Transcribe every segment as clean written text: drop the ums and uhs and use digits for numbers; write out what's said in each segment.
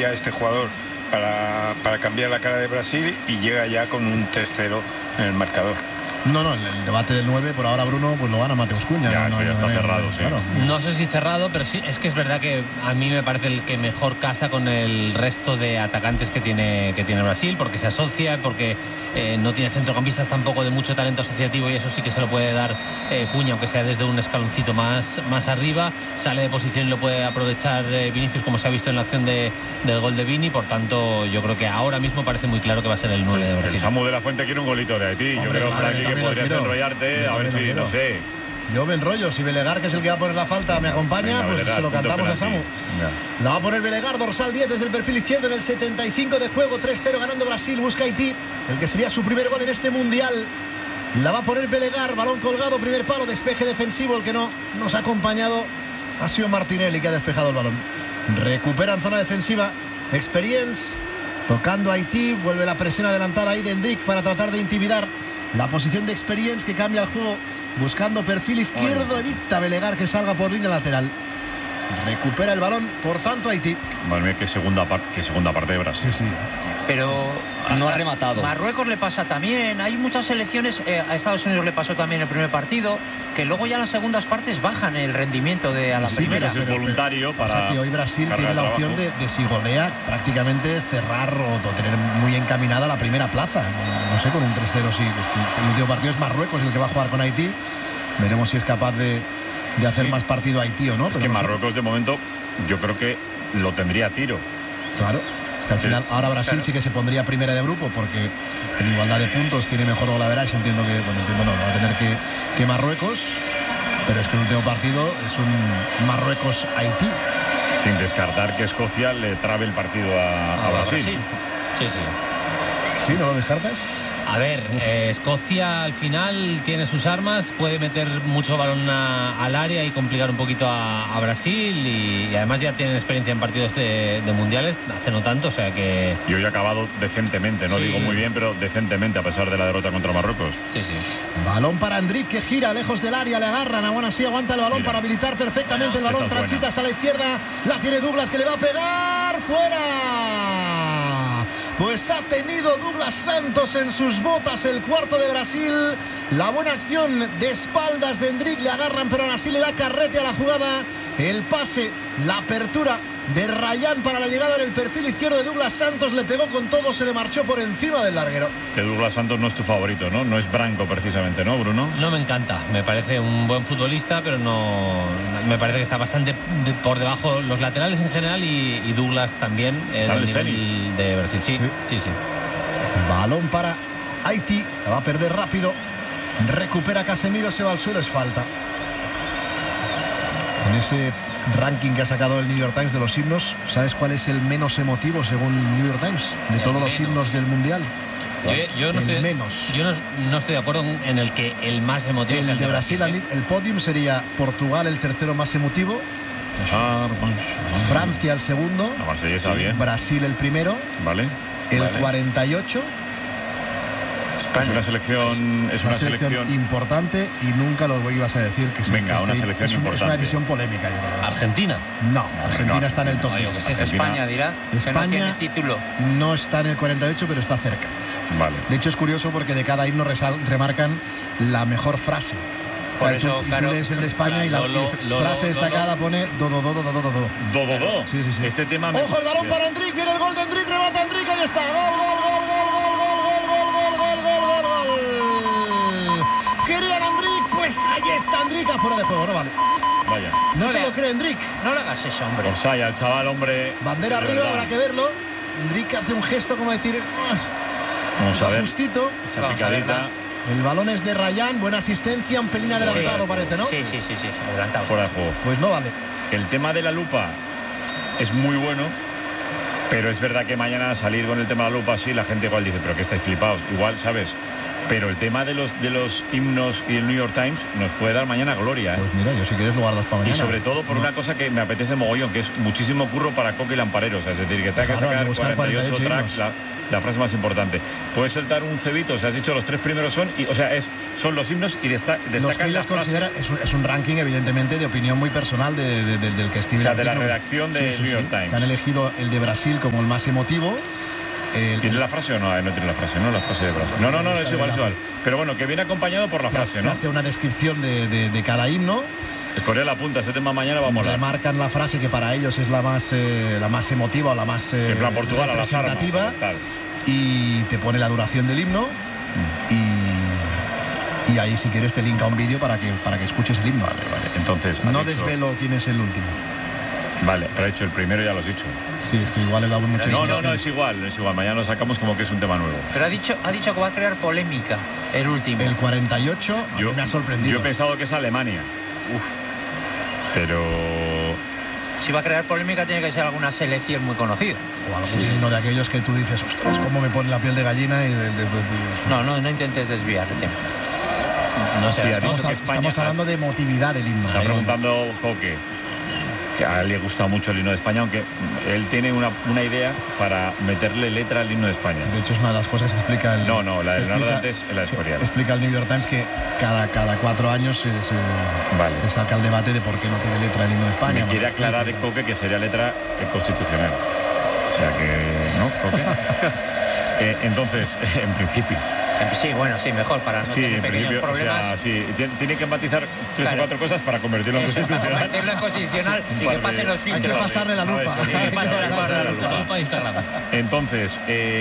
día este jugador para cambiar la cara de Brasil y llega ya con un 3-0 en el marcador. No, el debate del 9 por ahora, Bruno, pues lo gana Mateus Cunha. Ya, eso ya está cerrado, sí. Claro. No sé si cerrado, pero sí, es que es verdad que a mí me parece el que mejor casa con el resto de atacantes que tiene Brasil, porque se asocia, porque no tiene centrocampistas tampoco de mucho talento asociativo, y eso sí que se lo puede dar Cunha, aunque sea desde un escaloncito más arriba. Sale de posición y lo puede aprovechar Vinicius, como se ha visto en la acción del gol de Vini. Por tanto, yo creo que ahora mismo parece muy claro que va a ser el 9 de Brasil. El Samu de la Fuente quiere un golito de Haití. Hombre, yo creo, Frankie, que podrías enrollarte, a ver si, no sé. Yo me enrollo. Si Belegar, que es el que va a poner la falta, me acompaña, venga, pues Belegar, se lo cantamos a Samu. La va a poner Belegar, dorsal 10 desde el perfil izquierdo en el 75 de juego. 3-0 ganando Brasil, busca Haití, el que sería su primer gol en este mundial. La va a poner Belegar, balón colgado, primer palo, despeje defensivo. El que no nos ha acompañado ha sido Martinelli, que ha despejado el balón. Recupera en zona defensiva Experience, tocando a Haití. Vuelve la presión adelantada ahí de Hendrik para tratar de intimidar la posición de Experience, que cambia el juego buscando perfil izquierdo. Evita Belegar que salga por línea lateral. Recupera el balón, por tanto, Haití. Vale, qué segunda parte de Brasil. Sí. Pero no ha rematado. Marruecos le pasa también. Hay muchas selecciones, a Estados Unidos le pasó también el primer partido, que luego ya las segundas partes bajan el rendimiento a la primera. Pero es voluntario para que hoy Brasil tiene la opción de si golea, prácticamente cerrar o tener muy encaminada la primera plaza. No sé, con un 3-0, sí. El último partido es Marruecos el que va a jugar con Haití. Veremos si es capaz de hacer más partido a Haití o no. Es que Marruecos, de momento, yo creo que lo tendría a tiro. Claro. Es que al final, ahora Brasil sí que se pondría primera de grupo, porque en igualdad de puntos tiene mejor golaveraje. Entiendo que, va a tener que Marruecos, pero es que el último partido es un Marruecos-Haití. Sin descartar que Escocia le trabe el partido a Brasil. Sí. ¿Sí? ¿No lo descartas? A ver, Escocia al final tiene sus armas, puede meter mucho balón al área y complicar un poquito a Brasil, y además ya tienen experiencia en partidos de mundiales, hace no tanto, o sea que... Y hoy ha acabado decentemente, no digo muy bien, pero decentemente, a pesar de la derrota contra Marruecos. Sí. Balón para Hendrik, que gira lejos del área, le agarran, aún así aguanta el balón para habilitar perfectamente el balón, transita hasta la izquierda, la tiene Douglas, que le va a pegar, fuera. Pues ha tenido Douglas Santos en sus botas el cuarto de Brasil. La buena acción de espaldas de Hendrik, le agarran, pero aún así le da carrete a la jugada. El pase, la apertura de Rayán para la llegada en el perfil izquierdo de Douglas Santos, le pegó con todo, se le marchó por encima del larguero. Este Douglas Santos no es tu favorito, ¿no? No es Branco precisamente, ¿no, Bruno? No me encanta, me parece un buen futbolista, pero no, me parece que está bastante por debajo los laterales en general y Douglas también del nivel de Brasil. Sí. Balón para Haití, la va a perder rápido, recupera Casemiro, se va al suelo, es falta. En ese ranking que ha sacado el New York Times de los himnos, ¿sabes cuál es el menos emotivo según New York Times de todos los himnos del mundial? Yo no estoy de acuerdo en el que el más emotivo es el de Brasil. El podium sería Portugal el tercero más emotivo, Francia el segundo, Brasil el primero, vale, el 48. España. Es una selección importante, y nunca lo ibas a decir que una selección importante. Es una decisión polémica, yo creo. ¿Argentina? No, Argentina está en el top 10. España dirá que no tiene título. No está en el 48, pero está cerca. Vale. De hecho, es curioso porque de cada himno remarcan la mejor frase. Por eso, tú lees el de España y la frase destacada pone do. Sí. Este tema Ojo, el balón para Hendrik, viene el gol de Hendrik, remata Hendrik, ahí está. Gol. Querían Hendrik, pues ahí está Hendrik, afuera de juego, no vale. Vaya. No se lo cree Hendrik. No le hagas eso, hombre. Orsaya, el chaval, hombre. Bandera arriba, habrá que verlo. Hendrik hace un gesto como decir... Vamos a ver. Justito. Esa picadita. El balón es de Rayán, buena asistencia, un pelín adelantado parece, ¿no? Sí, adelantado. Fuera de juego. Pues no vale. El tema de la lupa es muy bueno, pero es verdad que mañana salir con el tema de la lupa, sí, la gente igual dice, pero que estáis flipados. Igual, ¿sabes? Pero el tema de los himnos y el New York Times nos puede dar mañana gloria, ¿eh? Pues mira, yo si quieres lo guardas para mañana. Y sobre todo por una cosa que me apetece mogollón, que es muchísimo curro para Coque y Lampareros. Es decir, que tenga que sacar 48 tracks, la frase más importante. Puedes soltar un cebito, o sea, has dicho los 3 primeros son los himnos y destacan las frases. Es un ranking, evidentemente, de opinión muy personal del que escribe. O sea, de la redacción del New York Times. Que han elegido el de Brasil como el más emotivo. ¿Tiene la frase o no? No tiene la frase, ¿no? La frase de Brasil. No, es igual. Pero bueno, que viene acompañado por la frase, ¿no? Hace una descripción de cada himno. Escorial apunta, este tema mañana va a molar. Remarcan la frase que para ellos es la más emotiva o la más en plan Portugal, representativa. A las armas, y te pone la duración del himno. Y ahí, si quieres, te linka un vídeo para que escuches el himno. Vale. Entonces, no desvelo quién es el último. Vale, pero ha hecho el primero, ya lo has dicho. Sí, es que igual he dado mucha No, es igual. Mañana lo sacamos como que es un tema nuevo. Pero ha dicho que va a crear polémica el último. El 48 me ha sorprendido. Yo he pensado que es Alemania. Pero... Si va a crear polémica tiene que ser alguna selección muy conocida. O algún himno de aquellos que tú dices, ostras, cómo me pone la piel de gallina y No intentes desviar el tema. No sé, estamos hablando de emotividad del himno. Está preguntando Coque, que a él le gusta mucho el himno de España, aunque él tiene una idea para meterle letra al himno de España. De hecho, es una de las cosas que explica el... No, la de Leonardo antes es la Escorial. Explica el New York Times que cada 4 años se saca el debate de por qué no tiene letra el himno de España. Me quiere aclarar de Coque que sería letra constitucional. O sea que... ¿No, Coque? Entonces, en principio... Sí, mejor para no tener pequeños problemas. O sea, tiene que matizar 3 o 4 cosas para convertirlo en constitucional. Para convertirlo en constitucional y que pasen los filtros. Hay que pasarle la lupa. Hay que pasarle la lupa. Instagram. Entonces,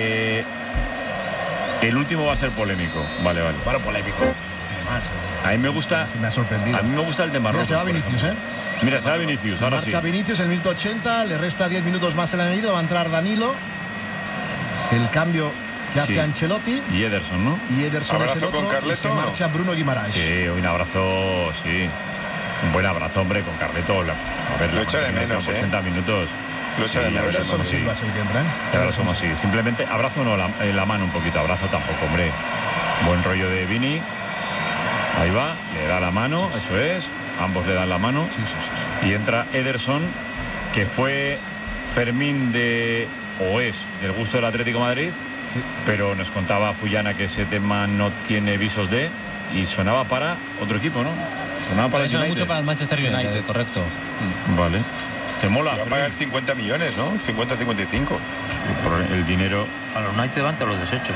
el último va a ser polémico. Vale. Bueno, polémico. Tiene más. A mí me gusta. Sí, me ha sorprendido. A mí me gusta el de Marruecos. Mira, se va Vinicius, Mira, se va Vinicius, ahora sí. Marcha Vinicius en el minuto 80, le resta 10 minutos más el añadido, va a entrar Danilo. El cambio que hace Ancelotti. Y Ederson, ¿no? Y Ederson abrazo es el otro, con Carleto, y se marcha Bruno Guimaraes. Sí, un abrazo, sí. Un buen abrazo, hombre, con Carleto. A ver, lo echa de menos, 80 minutos. Lo echa de menos. Ederson Silva es el que entra, Ahora como sí. Simplemente abrazo no, la mano un poquito. Abrazo tampoco, hombre. Buen rollo de Vini. Ahí va, le da la mano, eso es. Ambos le dan la mano. Sí. Y entra Ederson, que fue Fermín es del gusto del Atlético de Madrid. Sí. Pero nos contaba Fullana que ese tema no tiene visos de, y sonaba para otro equipo, ¿no? Sonaba para el United. mucho para el Manchester United, correcto. Vale. ¿Te mola? Va a pagar 50 millones, ¿no? 50-55. El dinero... A los United van todos los desechos,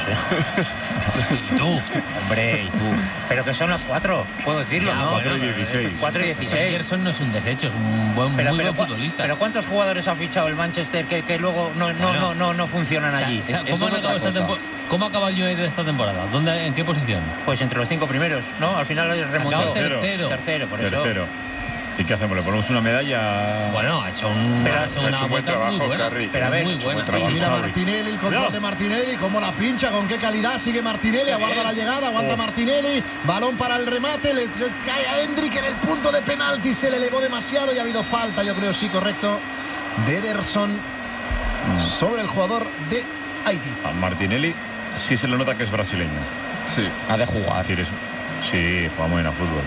Tú, hombre, y tú. Pero que son las 4, puedo decirlo, Ya, ¿no? 4 y 16. 4 y 16. Ederson no es un desecho, es un muy buen futbolista. Pero ¿cuántos jugadores ha fichado el Manchester que luego no funcionan allí? ¿Cómo acaba el United esta temporada? ¿En qué posición? Pues entre los 5 primeros, ¿no? Al final remontado. Tercero, por eso. Tercero. ¿Y qué hacemos? ¿Le ponemos una medalla? Bueno, ha hecho un buen trabajo, Carri. Pero a ver, muy buena. Mira Martinelli, el control de Martinelli, cómo la pincha, con qué calidad sigue Martinelli, aguarda la llegada, aguanta Martinelli, balón para el remate, le cae a Hendrik en el punto de penalti, se le elevó demasiado y ha habido falta, yo creo, sí, correcto, de Ederson sobre el jugador de Haití. A Martinelli sí se le nota que es brasileño. Sí. Ha de jugar. Es decir, sí, juega muy bien a fútbol.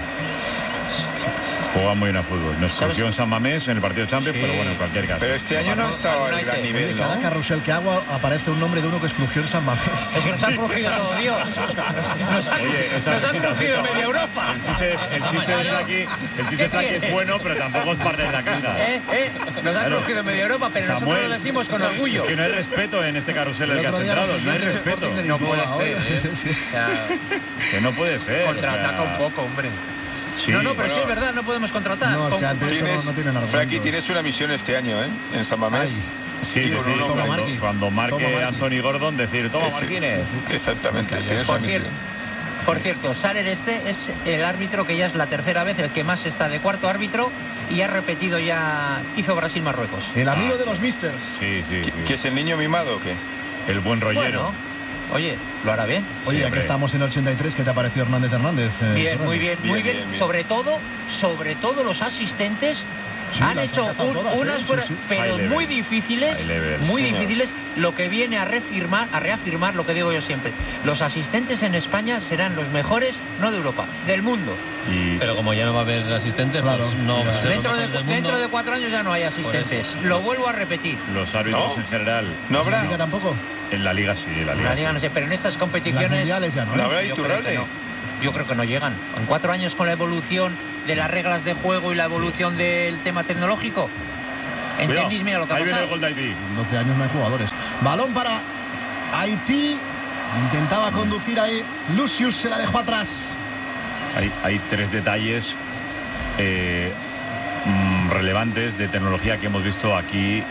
Juega muy bien a fútbol. Nos cogió en San Mamés en el partido de Champions, pero bueno, en cualquier caso. Pero este año no ha estado al gran nivel, ¿no? Cada carrusel que hago aparece un nombre de uno que excluyó en San Mamés. Es que nos han cogido todo Dios. Nos han cogido en media Europa. El chiste de Flaki es bueno, pero tampoco es parte de la caja. Nos han cogido en media Europa, pero nosotros lo decimos con orgullo. Es que no hay respeto en este carrusel el que has entrado. No hay respeto. No puede ser, O sea, que no puede ser. Contraataca un poco, hombre. Sí, pero sí es verdad, no podemos contratar. No, es que antes no tienen argumentos. Frankie, tienes una misión este año, En San Mamés. Sí, decir, cuando marque Anthony Gordon, decir, toma Martínez. Exactamente, tienes una misión. Por cierto, Sarer es el árbitro que ya es la tercera vez, el que más está de cuarto árbitro, y ha repetido ya, hizo Brasil-Marruecos. El amigo de los Misters. Sí. ¿Que es el niño mimado o qué? El buen rollero. Bueno, oye, lo hará bien. Oye, aquí estamos en el 83, ¿qué te ha parecido Hernández? Bien, muy bien. Sobre todo los asistentes Sí, han hecho unas fuera, pero muy difíciles, lo que viene a reafirmar lo que digo yo siempre. Los asistentes en España serán los mejores, no de Europa, del mundo. Pero como ya no va a haber asistentes, claro, pues no. Dentro de 4 años ya no hay asistentes. Lo vuelvo a repetir. Los árbitros en general. ¿No habrá? ¿En la Liga tampoco? En la Liga sí, en la Liga. La Liga no sé, pero en estas competiciones. Las mundiales ya no. ¿No habrá Iturralde? Yo creo que no llegan. En 4 años con la evolución de las reglas de juego y la evolución del tema tecnológico. En tenis, mira lo que ha pasado. Ahí viene el gol de Haití. En 12 años no hay jugadores. Balón para Haití. Intentaba conducir ahí. Lucius se la dejó atrás. Hay 3 detalles relevantes de tecnología que hemos visto aquí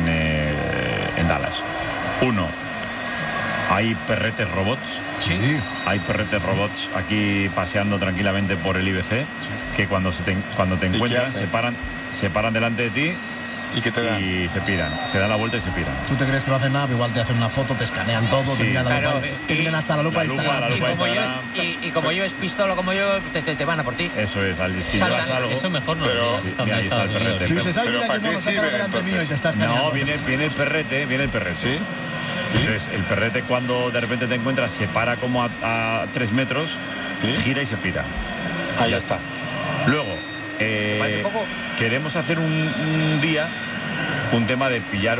en Dallas. 1. Hay perretes robots. Sí. Hay perretes robots aquí paseando tranquilamente por el IBC, que cuando te encuentran se paran delante de ti. ¿Y qué te dan? Y se piran, se dan la vuelta y se piran. ¿Tú te crees que no hacen nada? Igual te hacen una foto, te escanean todo, Sí, te miran la claro, lupa, te miran hasta la lupa de Instagram. Y como lleves pistola como yo, te van a por ti. Eso es, si llevas algo. Eso mejor no Pero, lo digas, mira, ahí está el perrete. Tú dices, ay, ¿Pero mira para que qué mono, se sirve, acaba delante mío y te está escaneando. No, viene el perrete. ¿Sí? ¿Sí? Entonces, el perrete cuando de repente te encuentras se para como a 3 metros, ¿Sí? gira y se pira. Ahí ya está. Luego, parece poco? queremos hacer un día un tema de pillar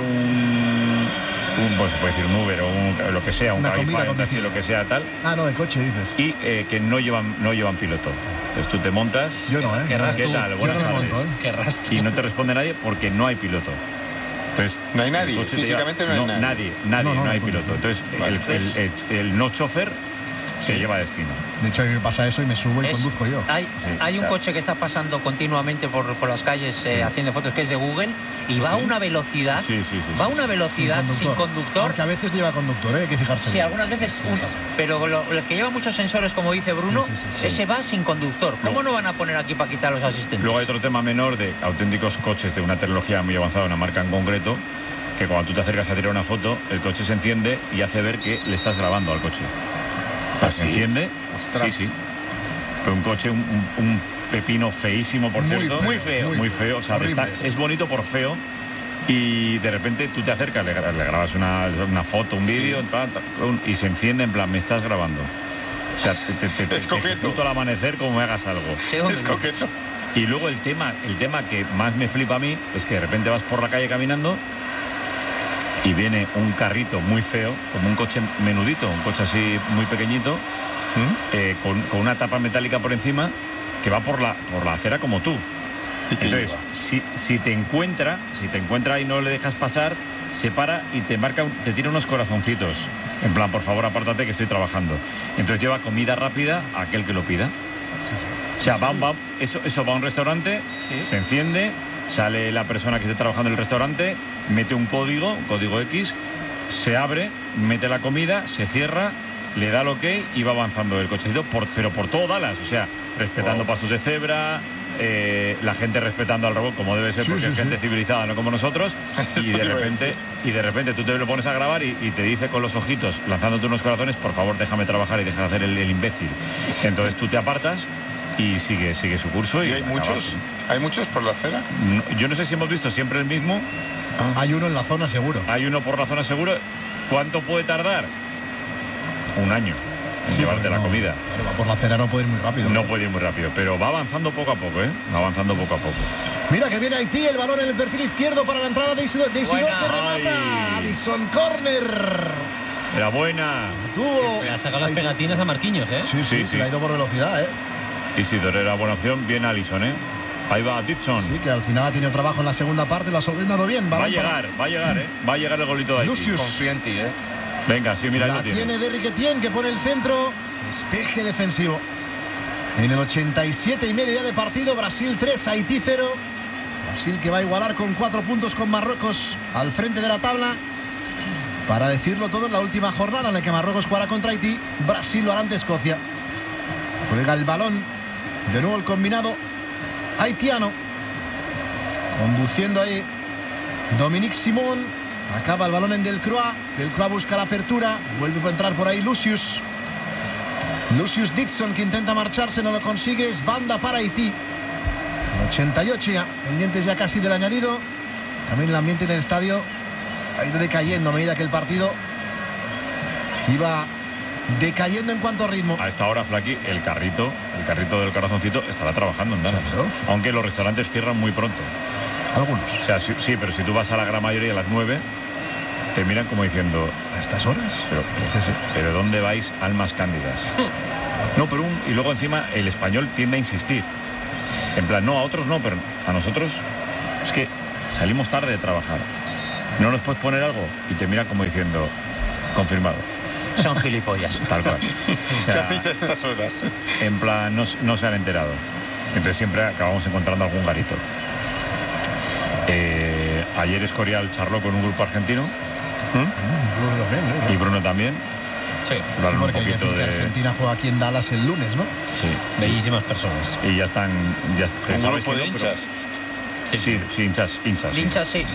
pues se puede decir un Uber o lo que sea, un Cabify, un taxi, lo que sea tal. No, de coche dices. Y que no llevan piloto. Entonces tú te montas. Yo no, ¿eh? ¿Qué tal? Buenas tardes. Querrás tú. Y no te responde nadie porque no hay piloto. Entonces, No hay nadie, físicamente no hay nadie. No hay piloto. Entonces, el no chofer se lleva a destino. De hecho, a mí me pasa eso y me subo y conduzco yo. Hay un coche que está pasando continuamente por las calles haciendo fotos, que es de Google, y va a una velocidad. Va a una velocidad sin conductor. Aunque a veces lleva conductor, hay que fijarse. Sí, algunas veces. Pero el que lleva muchos sensores, como dice Bruno, ese va sin conductor. ¿Cómo no van a poner aquí para quitar los asistentes? Luego hay otro tema menor de auténticos coches de una tecnología muy avanzada, una marca en concreto, que cuando tú te acercas a tirar una foto, el coche se enciende y hace ver que le estás grabando al coche. O sea, se enciende. Sí. Pero un coche, un pepino feísimo, por cierto. Muy feo. Muy feo. O sea, es bonito por feo. Y de repente tú te acercas, le grabas una foto, un vídeo, y se enciende en plan, me estás grabando. O sea, es coqueto. Te al amanecer como me hagas algo. Es coqueto. Y luego el tema que más me flipa a mí es que de repente vas por la calle caminando y viene un carrito muy feo, como un coche menudito, un coche así muy pequeñito, con una tapa metálica por encima, que va por la acera como tú. Entonces, si te encuentra y no le dejas pasar, se para y te tira unos corazoncitos. En plan, por favor, apártate que estoy trabajando. Entonces lleva comida rápida a aquel que lo pida. O sea, eso va a un restaurante, se enciende, sale la persona que esté trabajando en el restaurante, mete un código X, se abre, mete la comida, se cierra, le da el ok y va avanzando el cochecito, pero por todo Dallas, o sea, respetando pasos de cebra, la gente respetando al robot como debe ser, porque es gente civilizada, no como nosotros, y de repente tú te lo pones a grabar y te dice con los ojitos, lanzándote unos corazones, por favor déjame trabajar y deja de hacer el imbécil. Entonces tú te apartas y sigue su curso. ¿Y hay muchos? ¿Hay muchos por la acera? Yo no sé si hemos visto siempre el mismo. Hay uno en la zona seguro. Hay uno por la zona seguro. ¿Cuánto puede tardar? Un año en llevarte la comida. Claro, va por la acera, no puede ir muy rápido. No puede ir muy rápido, pero va avanzando poco a poco, Va avanzando poco a poco. Mira que viene Haití, el balón en el perfil izquierdo para la entrada de Isidor, que remata. Addison, córner. Era buena. Tuvo. Le ha sacado las pegatinas a Marquinhos, Sí. Le ha ido por velocidad, Isidor era buena opción, bien Alisson, Ahí va Dixon. Sí, que al final ha tenido trabajo en la segunda parte, lo ha solventado bien. Va a llegar, Va a llegar el golito de Haití. Lucius. Confío en ti, Venga, sí, mira, la tiene Derrick Etienne, que pone el centro. Despeje defensivo. En el 87,5 ya de partido, Brasil 3, Haití 0. Brasil que va a igualar con 4 puntos con Marruecos al frente de la tabla. Para decirlo todo, en la última jornada en la que Marruecos jugará contra Haití, Brasil lo hará ante Escocia. Juega el balón, de nuevo el combinado haitiano. Conduciendo ahí Dominique Simon. Acaba el balón en Delcroix. Delcroix busca la apertura. Vuelve a entrar por ahí Lucius. Lucius Dixon, que intenta marcharse, no lo consigue. Es banda para Haití. 88 ya, pendientes ya casi del añadido. También el ambiente en el estadio ha ido decayendo a medida que el partido iba decayendo en cuanto a ritmo. A esta hora, Flaky, el carrito del corazoncito estará trabajando en Dallas. Claro. Aunque los restaurantes cierran muy pronto. Algunos. O sea, sí, pero si tú vas a la gran mayoría a las 9, te miran como diciendo... ¿A estas horas? Pero ¿dónde vais, almas cándidas? No, pero y luego encima el español tiende a insistir. En plan, no, a otros no, pero a nosotros es que salimos tarde de trabajar. ¿No nos puedes poner algo? Y te mira como diciendo, confirmado. Son gilipollas. Tal cual. O sea, ¿qué hacéis a estas horas? En plan, no se han enterado. Entonces siempre acabamos encontrando algún garito. Ayer Escorial charló con un grupo argentino. Y Bruno también. Sí, hablaron un porque poquito de... Argentina juega aquí en Dallas el lunes, ¿no? Sí. Bellísimas personas. Y ya están... ¿Un grupo de hinchas? Sí, hinchas. De hinchas que...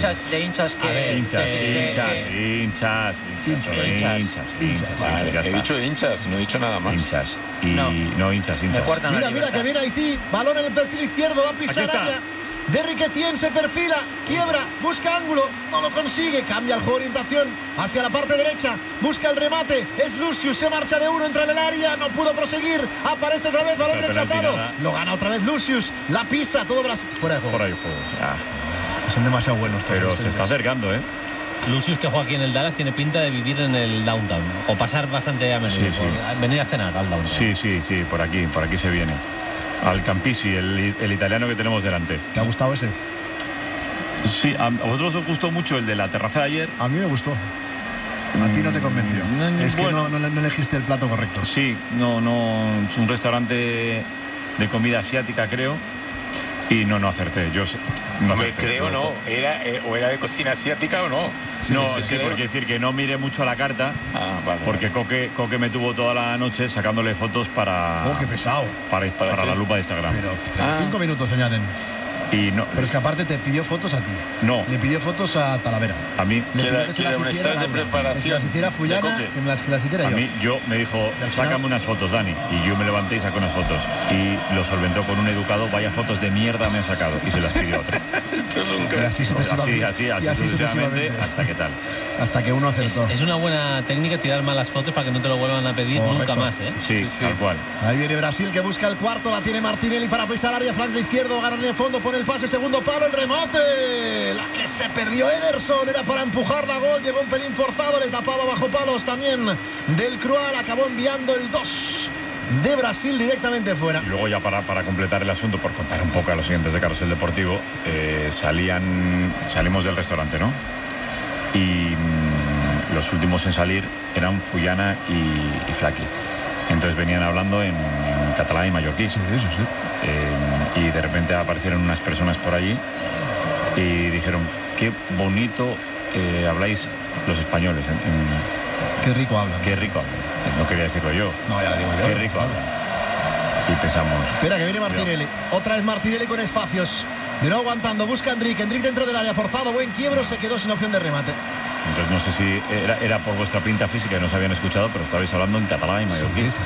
Vale, he dicho hinchas, no he dicho nada más. Hinchas. No, hinchas. Mira que viene Haití. Balón en el perfil izquierdo, va a pisar área. Derrick Etienne se perfila, quiebra, busca ángulo, no lo consigue, cambia el juego de orientación hacia la parte derecha, busca el remate, es Lucius, se marcha de uno, entra en el área, no pudo proseguir, aparece otra vez, balón rechazado, lo gana otra vez Lucius, la pisa, todo Brasil, fuera de juego. O sea, son demasiado buenos todos. Pero se está acercando, Lucius, que juega aquí en el Dallas, tiene pinta de vivir en el downtown o pasar bastante a menudo, venir a cenar al downtown. Sí, por aquí se viene. Al Campisi, el italiano que tenemos delante. ¿Te ha gustado ese? Sí, a vosotros os gustó mucho el de la terraza de ayer. A mí me gustó. A ti no te convenció. Es que no elegiste el plato correcto. Sí, no, es un restaurante de comida asiática, creo. Y no acerté. Yo no acerté. Creo no. O era de cocina asiática o no. Sí, porque decir que no miré mucho a la carta. Vale. Porque Coque me tuvo toda la noche sacándole fotos para... qué pesado. Para la lupa de Instagram. Pero 5 minutos añaden. Y no, pero es que aparte te pidió fotos a ti. No. Le pidió fotos a Talavera. A mí. ¿Quiere un estás de preparación? Que las hiciera Fullana, que las hiciera yo. A mí me dijo, sácame unas fotos, Dani. Y yo me levanté y saqué unas fotos. Y lo solventó con un educado, vaya fotos de mierda me han sacado. Y se las pidió a otro. Esto es un crack. Así sucesivamente, hasta que tal. Hasta que uno acertó. Es una buena técnica tirar malas fotos para que no te lo vuelvan a pedir nunca más, Sí, tal cual. Ahí viene Brasil, que busca el cuarto, la tiene Martinelli para pisar área, flanco izquierdo, ganar en el fondo, pone el pase, segundo palo, el remate. La que se perdió Ederson, era para empujar la gol, llegó un pelín forzado, le tapaba bajo palos también del Crual, acabó enviando el 2 de Brasil directamente fuera. Y luego ya para completar el asunto, por contar un poco a los siguientes de Carrusel Deportivo, salimos del restaurante, ¿no? Y los últimos en salir eran Fullana y Flaky. Entonces venían hablando en catalán y mallorquí. Sí. Y de repente aparecieron unas personas por allí y dijeron, qué bonito habláis los españoles. Qué rico hablan. Qué rico hablan. No quería decirlo yo. No, ya lo digo yo. Qué rico hablan. Y pensamos... Espera, que viene Martinelli. Otra vez Martinelli con espacios. De nuevo aguantando, busca Endrick dentro del área, forzado, buen quiebro, se quedó sin opción de remate. Entonces no sé si era por vuestra pinta física y no os habían escuchado, pero estabais hablando en catalán y mallorquí. Sí.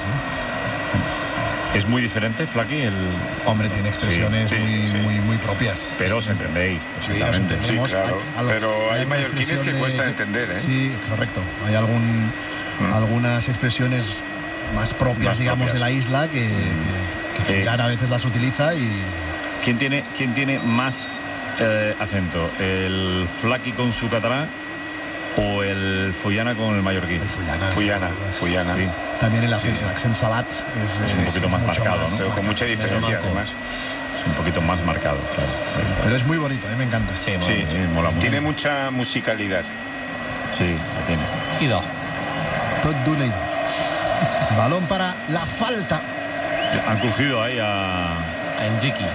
¿Es muy diferente, Flaky? Hombre, tiene expresiones muy propias. Pero os entendéis. Sí, nos entendemos. Sí, claro. Pero hay mallorquines que cuesta entender, ¿eh? Sí, correcto. Hay algunas expresiones más propias, digamos, de la isla que Fullana a veces las utiliza y... ¿Quién tiene más acento? ¿El Flaky con su catalán o el Fullana con el mallorquí? El Fullana. Sí. También el accent salat es un poquito más marcado, ¿no? Pero con mucha diferencia, además. Es un poquito más marcado, claro. Pero es muy bonito, me encanta. Sí, mola mucho. Tiene mucha musicalidad. Sí, la tiene. Ido. Tot d'una idea. Balón para la falta. Han cogido ahí a Endricky.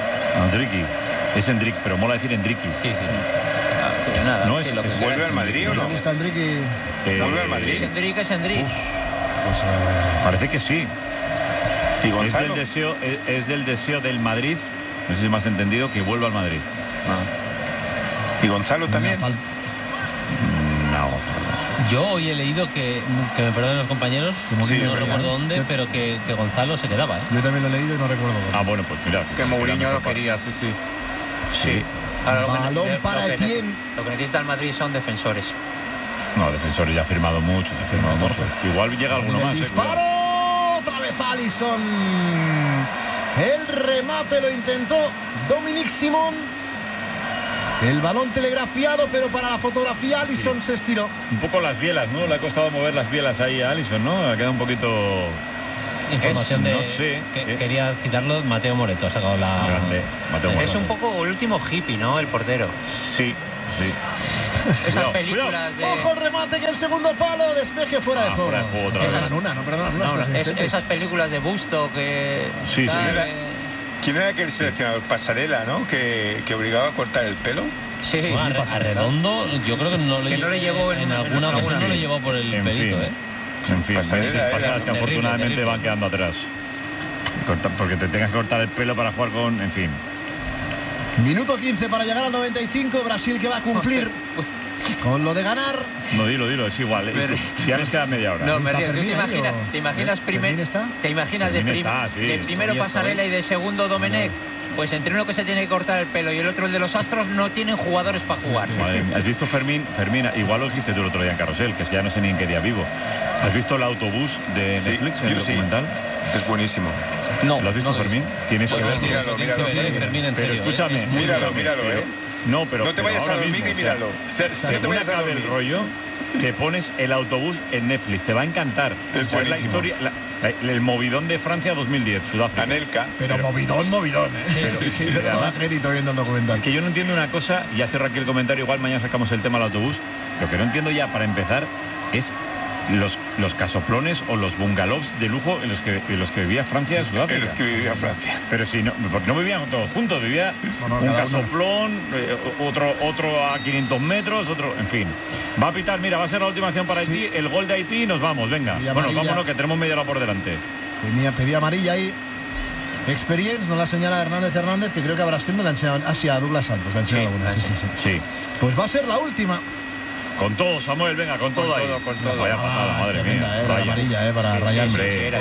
Es Endrick, pero mola decir Endricky. Sí. Nada, no ¿Vuelve al Madrid o no? ¿Está Endricky? ¿Vuelve al Madrid? Es Endrick. Pues, parece que sí. ¿Y Gonzalo? Es del deseo del Madrid, no sé si me has entendido, que vuelva al Madrid. ¿Y Gonzalo también? No, Yo hoy he leído que me perdonen los compañeros, no recuerdo dónde, pero que Gonzalo se quedaba. Yo también lo he leído y no recuerdo dónde. Bueno, pues mira. Que Mourinho lo quería, sí. Ahora, balón para Etienne. Lo que necesita el Madrid son defensores. No, defensores ya ha firmado mucho. Igual llega alguno más. ¡Disparo! Otra vez Alisson. El remate lo intentó Dominic Simón. El balón telegrafiado, pero para la fotografía Alisson se estiró. Un poco las bielas, ¿no? Le ha costado mover las bielas ahí a Alisson, ¿no? Ha quedado un poquito... Información de... No sé. Quería citarlo, Mateo Moreto ha sacado la... Grande, Mateo Moreto. Es un poco el último hippie, ¿no? El portero. Sí. Esas películas de... ¡Ojo el remate, que el segundo palo! Despeje fuera de juego. Fuera de juego otra vez. Esas películas de Busto que... Sí. ¿Quién era aquel seleccionador? Pasarela, ¿no? Que obligaba a cortar el pelo. Sí. A Redondo, yo creo que no le llevó en alguna ocasión, no le llevó por el pelito, En fin, pasadas que afortunadamente terrible. Van quedando atrás. Porque te tengas que cortar el pelo para jugar con... En fin. Minuto 15 para llegar al 95. Brasil que va a cumplir con lo de ganar. No, dilo, es igual. Si ya nos queda media hora. No, me río. ¿Te imaginas de primero Pasarela y de segundo Domenech? Pues entre uno que se tiene que cortar el pelo y el otro el de los Astros no tienen jugadores para jugar. Madre, ¿has visto Fermín? Igual lo dijiste tú el otro día en Carrusel, que es que ya no sé ni en qué día vivo. ¿Has visto el autobús de Netflix, el documental? Es buenísimo. No. ¿Lo has visto, Fermín? Tienes que verlo. Míralo. Pero escúchame. Míralo. No, pero no te vayas a dormir y míralo. Según acabe el rollo, te pones el autobús en Netflix. Te va a encantar. Es buenísimo. La historia, el movidón de Francia 2010, Sudáfrica. Anelka. Pero movidón, ¿eh? Sí, te das crédito viendo el documental. Es que yo no entiendo una cosa, y hace aquí el comentario, igual mañana sacamos el tema del autobús. Lo que no entiendo ya, para empezar, es los casoplones o los bungalows de lujo en los que vivía Francia, Sudáfrica. En los que vivía Francia. Pero si no, porque no vivían todos juntos, vivía un casoplón, otro a 500 metros, otro, en fin. Va a pitar, mira, va a ser la última acción para Haití, el gol de Haití y nos vamos, venga. Bueno, vámonos que tenemos media hora por delante. Pedía amarilla ahí. Experience, no la señala Hernández, que creo que a Brasil no la enseñado, así a Douglas Santos, la enseñado alguna. Sí. Pues va a ser la última. Con todo, Samuel, venga, con todo ahí. Con todo. Vaya patada, madre mía. La amarilla, para Ryan.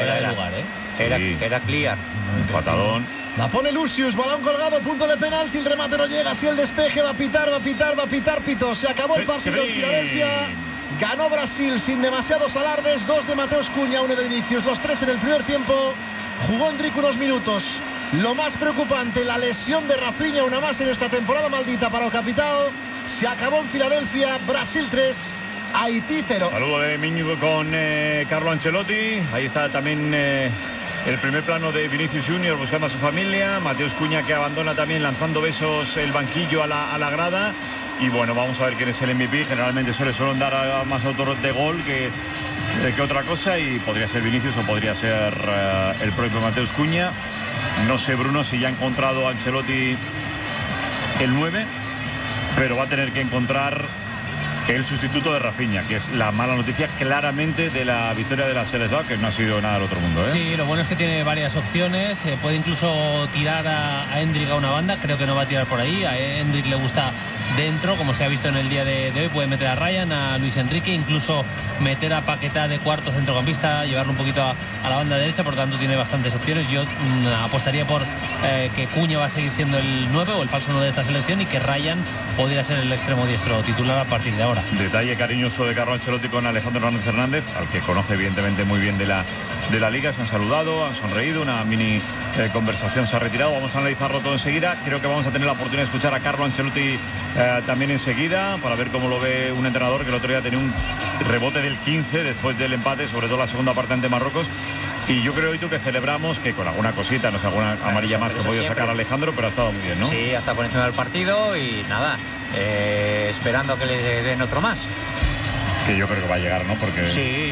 Era clear. Un patadón. La pone Lucius, balón colgado, punto de penalti, el remate no llega, si el despeje va a pitar, pito. Se acabó el partido en Filadelfia. Ganó Brasil sin demasiados alardes, 2 de Mateus Cunha, 1 de Vinicius, los 3 en el primer tiempo. Jugó Endrick unos minutos. Lo más preocupante, la lesión de Rafinha, una más en esta temporada maldita para el Capitao. Se acabó en Filadelfia, Brasil 3, Haití 0. Saludo de Miño con Carlo Ancelotti. Ahí está también el primer plano de Vinicius Junior buscando a su familia. Mateus Cunha, que abandona también lanzando besos el banquillo a la grada. Y bueno, vamos a ver quién es el MVP. Generalmente suelen dar a más autores de gol que otra cosa. Y podría ser Vinicius o podría ser el propio Mateus Cunha. No sé, Bruno, si ya ha encontrado a Ancelotti el 9. Pero va a tener que encontrar el sustituto de Rafinha, que es la mala noticia claramente de la victoria de la Selección, que no ha sido nada del otro mundo, ¿eh? Sí, lo bueno es que tiene varias opciones. Puede incluso tirar a Endrick a una banda. Creo que no va a tirar por ahí. A Endrick le gusta dentro, como se ha visto en el día de hoy. Puede meter a Ryan, a Luis Enrique, incluso meter a Paquetá de cuarto centrocampista, llevarlo un poquito a la banda derecha. Por lo tanto, tiene bastantes opciones. Yo apostaría por que Cunha va a seguir siendo el 9 o el falso 9 de esta selección, y que Ryan podría ser el extremo diestro titular a partir de ahora. Detalle cariñoso de Carlo Ancelotti con Alejandro Hernández, al que conoce evidentemente muy bien de la Liga. Se han saludado, han sonreído, una mini conversación se ha retirado. Vamos a analizarlo todo enseguida. Creo que vamos a tener la oportunidad de escuchar a Carlo Ancelotti también enseguida, para ver cómo lo ve un entrenador que el otro día tenía un rebote del 15 después del empate, sobre todo la segunda parte ante Marruecos. Y yo creo, Itu, que celebramos que con alguna cosita, no sé, alguna amarilla más que ha podido sacar Alejandro, pero ha estado muy bien, ¿no? Sí, hasta por encima del partido y nada, esperando que le den otro más. Que yo creo que va a llegar, ¿no? Porque sí.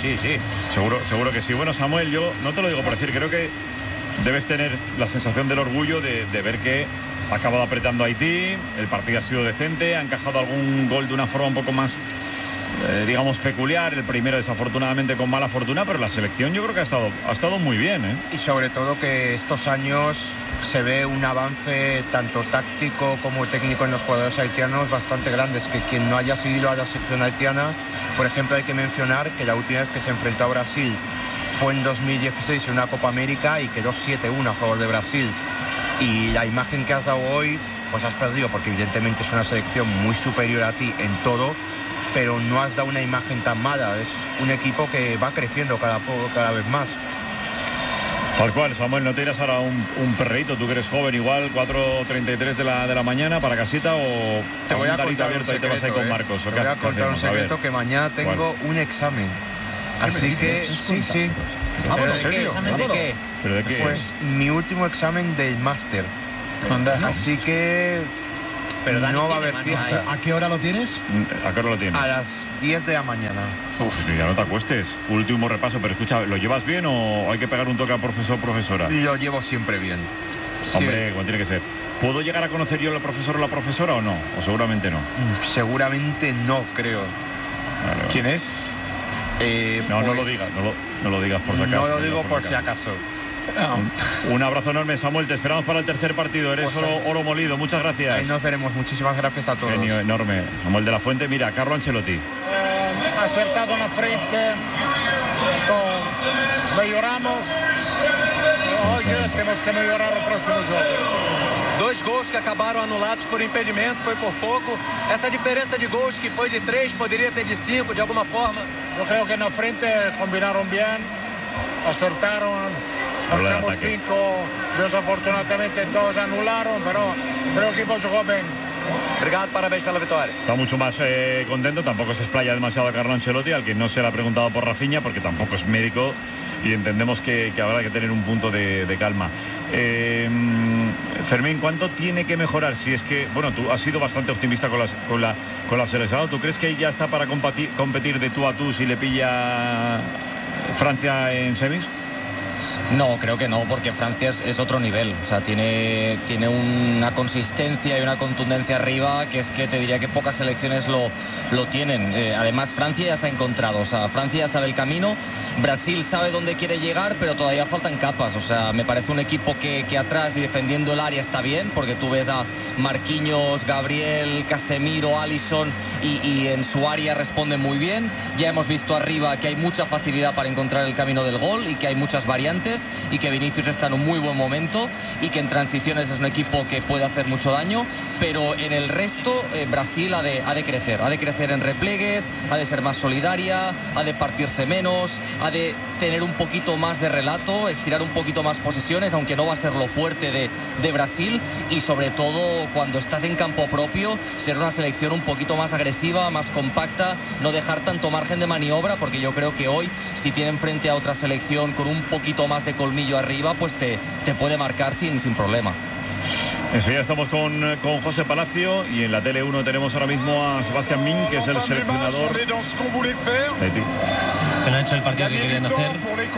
Seguro que sí. Bueno, Samuel, yo no te lo digo por decir, creo que debes tener la sensación del orgullo de ver que ha acabado apretando a Haití, el partido ha sido decente, ha encajado algún gol de una forma un poco más digamos, peculiar, el primero desafortunadamente con mala fortuna, pero la selección yo creo que ha estado muy bien, ¿eh? Y sobre todo que estos años se ve un avance tanto táctico como técnico en los jugadores haitianos bastante grandes, que quien no haya seguido a la selección haitiana, por ejemplo, hay que mencionar que la última vez que se enfrentó a Brasil fue en 2016 en una Copa América y quedó 7-1 a favor de Brasil. Y la imagen que has dado hoy, pues has perdido, porque evidentemente es una selección muy superior a ti en todo, pero no has dado una imagen tan mala. Es un equipo que va creciendo cada vez más. Tal cual, Samuel, ¿no te irás ahora un perreíto? Tú que eres joven igual, 4:33 de la mañana para casita, o te voy a contar abierto y te vas ahí con Marcos? Te voy a contar un secreto, que mañana tengo un examen. Así que, sí. ¿En serio? ¿Examen de qué? ¿Pero de qué? Pues mi último examen del máster. Así que pero Dani no va a haber fiesta. ¿A qué hora lo tienes? ¿A qué hora lo tienes? A las 10 de la mañana. Uf, ya no te acuestes. Último repaso, pero escucha, ¿lo llevas bien o hay que pegar un toque a profesora? Lo llevo siempre bien. Hombre, como tiene que ser. ¿Puedo llegar a conocer yo al profesor o la profesora o no? ¿O seguramente no? Seguramente no, creo. Vale. ¿Quién es? No lo digas, no lo digas por si acaso. No lo digo por si acaso. Un abrazo enorme, Samuel, te esperamos para el tercer partido. Eres oro molido, muchas gracias. Ahí nos veremos, muchísimas gracias a todos. Genio enorme, Samuel de la Fuente. Mira, Carlo Ancelotti. Acertado na frente, melhoramos. Hoje temos que melhorar o próximo jogo. 2 gols que acabaram anulados por impedimento, foi por pouco. Essa diferença de gols que foi de 3, poderia ter de 5 de alguma forma. Eu creo que na frente combinaron bien, acertaron. Marcamos 5, desafortunadamente 2 anularon, pero el equipo jugó bien. Obrigado, parabéns pela vitória. Está mucho más contento, tampoco se explaya demasiado a Carlo Ancelotti, al que no se le ha preguntado por Rafinha, porque tampoco es médico y entendemos que habrá que tener un punto de calma. Fermín, ¿cuánto tiene que mejorar? Si es que, bueno, tú has sido bastante optimista con la selección. ¿Tú crees que ya está para competir de tú a tú si le pilla Francia en semis? No, creo que no, porque Francia es otro nivel. O sea, tiene una consistencia y una contundencia arriba que es que te diría que pocas selecciones lo tienen. Además, Francia ya se ha encontrado. O sea, Francia ya sabe el camino. Brasil sabe dónde quiere llegar, pero todavía faltan capas. O sea, me parece un equipo que atrás y defendiendo el área está bien, porque tú ves a Marquinhos, Gabriel, Casemiro, Alisson y en su área responden muy bien. Ya hemos visto arriba que hay mucha facilidad para encontrar el camino del gol y que hay muchas variantes, y que Vinicius está en un muy buen momento y que en transiciones es un equipo que puede hacer mucho daño, pero en el resto Brasil ha de crecer en repliegues, ha de ser más solidaria, ha de partirse menos, ha de tener un poquito más de relato, estirar un poquito más posesiones, aunque no va a ser lo fuerte de Brasil, y sobre todo cuando estás en campo propio ser una selección un poquito más agresiva, más compacta, no dejar tanto margen de maniobra, porque yo creo que hoy si tienen frente a otra selección con un poquito más de colmillo arriba, pues te puede marcar sin problema. Enseguida estamos con José Palacio, y en la Tele 1 tenemos ahora mismo a Sebastián Min, que es el seleccionador de Haití. Que no ha hecho el partido que querían hacer.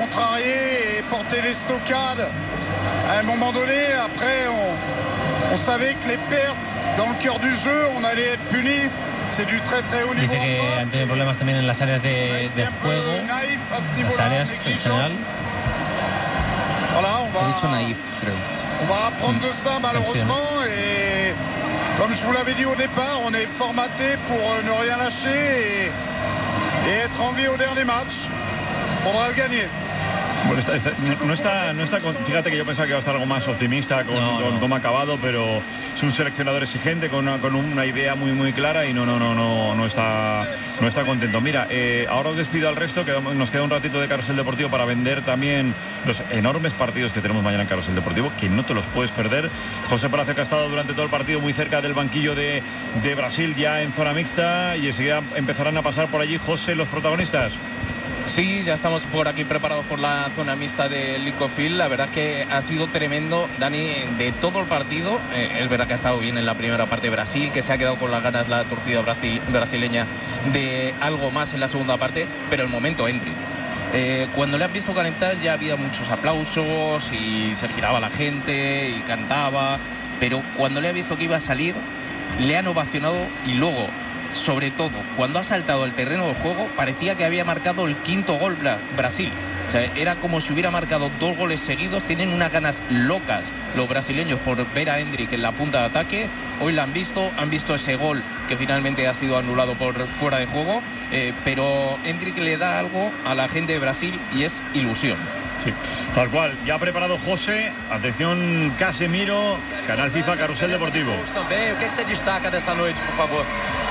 À un moment donné, après, on savait que les pertes dans le cœur du jeu, on allait être puni. C'est du très très haut niveau. Dice que han tenido problemas también en las áreas de juego, las áreas en general. Voilà, on va. He dicho naïf, creo. On va apprendre de ça malheureusement, et comme je vous l'avais dit au départ, on est formaté pour ne rien lâcher et être en vie au dernier match. Faudra le gagner. Bueno, fíjate que yo pensaba que iba a estar algo más optimista con cómo ha acabado, pero es un seleccionador exigente con una idea muy muy clara y no está contento. Mira, ahora os despido al resto, que nos queda un ratito de Carrusel Deportivo para vender también los enormes partidos que tenemos mañana en Carrusel Deportivo, que no te los puedes perder. José Palacio, que ha estado durante todo el partido muy cerca del banquillo de Brasil, ya en zona mixta, y enseguida empezarán a pasar por allí, José, los protagonistas. Sí, ya estamos por aquí preparados por la zona mixta del Licofil. La verdad es que ha sido tremendo, Dani, de todo el partido. Es verdad que ha estado bien en la primera parte Brasil, que se ha quedado con las ganas la torcida brasileña de algo más en la segunda parte, pero el momento Endrick. Cuando le han visto calentar ya había muchos aplausos y se giraba la gente y cantaba, pero cuando le ha visto que iba a salir, le han ovacionado y luego sobre todo, cuando ha saltado al terreno de juego, parecía que había marcado el quinto gol Brasil. O sea, era como si hubiera marcado 2 goles seguidos. Tienen unas ganas locas los brasileños por ver a Endrick en la punta de ataque. Hoy la han visto ese gol que finalmente ha sido anulado por fuera de juego, pero Endrick le da algo a la gente de Brasil y es ilusión. Sí, tal cual. Ya ha preparado José. Atención, Casemiro, Canal FIFA, Carrusel Deportivo. También, ¿qué se destaca de esta noche, por favor?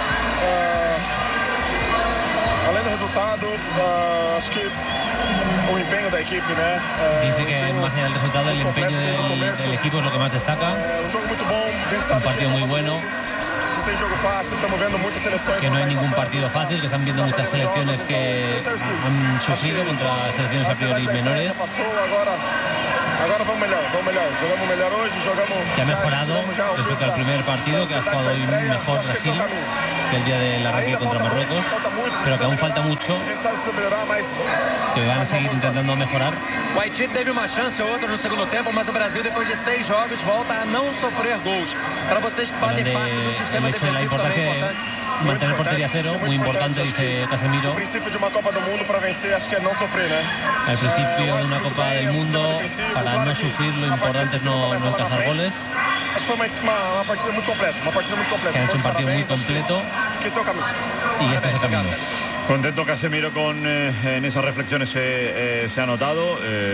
Além do resultado, acho que o empenho da equipe, dice que más allá del resultado, el empeño del equipo es lo que más destaca. Un partido muy bueno. Que no hay ningún partido fácil, que están viendo muchas selecciones que han sufrido contra selecciones a priori menores. Que ha mejorado respecto al primer partido, que ha jugado hoy mejor Brasil que el día del arranque contra Marruecos, pero que aún falta mucho, que van a seguir intentando mejorar. O Haití teve uma chance ou outra no segundo tempo, mas o Brasil, depois de 6 jogos, volta a não sofrer gols. Para vocês que fazem parte do sistema defensivo, também é importante. Mantener portería cero, muy importante, dice Casemiro. El principio de una Copa del Mundo para vencer, acho que es no sufrir, Al principio de una Copa del Mundo, para no sufrir, lo importante es no encajar goles. Fue una partida muy completa, Que han hecho un partido muy completo. Que este es el camino. Y este es el camino. Contento Casemiro con en esas reflexiones se ha notado.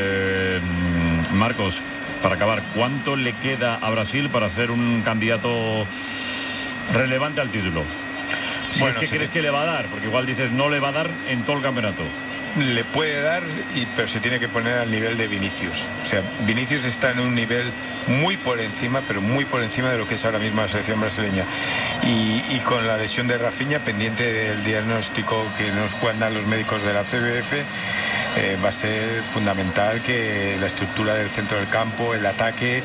Marcos, para acabar, ¿cuánto le queda a Brasil para ser un candidato relevante al título? Si bueno, es que crees que le va a dar, porque igual dices no le va a dar en todo el campeonato. Le puede dar, pero se tiene que poner al nivel de Vinicius. O sea, Vinicius está en un nivel muy por encima, pero muy por encima de lo que es ahora mismo la selección brasileña. Y con la lesión de Rafinha, pendiente del diagnóstico que nos puedan dar los médicos de la CBF, va a ser fundamental que la estructura del centro del campo, el ataque,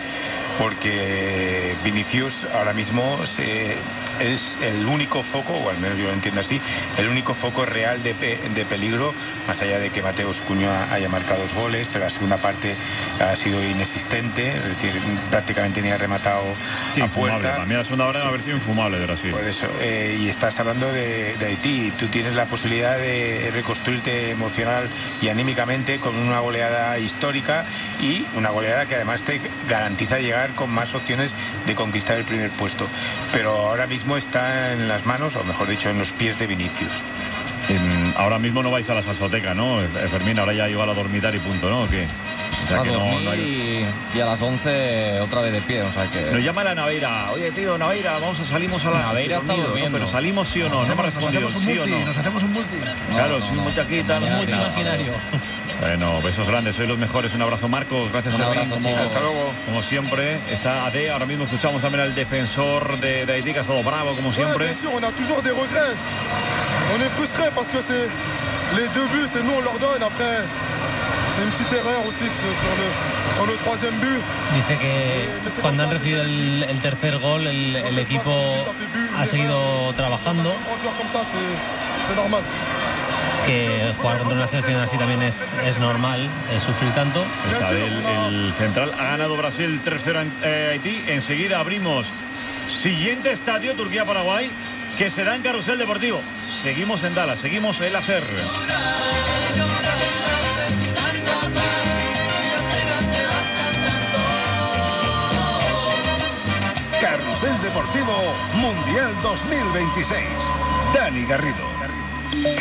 porque Vinicius ahora mismo es el único foco, o al menos yo lo entiendo así, el único foco real de peligro, más allá de que Mateus Cunha haya marcado 2 goles, pero la segunda parte ha sido inexistente, es decir, prácticamente ni ha rematado a puerta. Para mí la segunda hora debe haber sido infumable de Brasil. Por eso, y estás hablando de Haití, tú tienes la posibilidad de reconstruirte emocional y anímicamente con una goleada histórica, y una goleada que además te garantiza llegar con más opciones de conquistar el primer puesto, pero ahora mismo está en las manos, o mejor dicho, en los pies de Vinicius. Ahora mismo no vais a la salsoteca, ¿no? Fermín, ahora ya iba a dormitar y punto, ¿no? ¿O qué? O sea, a dormir y a las 11 otra vez de pie, o sea que... Nos llama la Naveira. Oye, tío, Naveira, salimos a la... Naveira está durmiendo. Pero salimos sí o no, no me ha respondido, sí o no. Nos hacemos un multi. Claro, sí, un multi aquí, tal, un multi imaginario. Bueno, besos grandes, sois los mejores. Un abrazo, Marcos. Gracias, un abrazo, chicos. Hasta luego. Como siempre, está AD. Ahora mismo escuchamos también al defensor de Haití, que ha estado bravo, como siempre. Bien sûr, on a toujours des regrets. On est frustré parce que c'est les 2 buts, c'est nous on leur donne. Après, c'est une petite erreur aussi sur le troisième but. Dice que cuando han recibido el tercer gol, el equipo ha seguido trabajando. C'est normal. Que jugar contra una selección así también es normal, sufrir tanto. Está el central. Ha ganado Brasil 3-0 en Haití. Enseguida abrimos siguiente estadio, Turquía-Paraguay, que será en Carrusel Deportivo. Seguimos en Dallas, seguimos en la SER. Carrusel Deportivo Mundial 2026. Dani Garrido.